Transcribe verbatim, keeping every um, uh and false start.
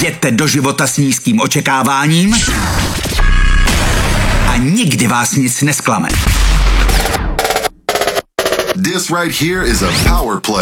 Jděte do života s nízkým očekáváním a nikdy vás nic nesklame. This right here is a power play.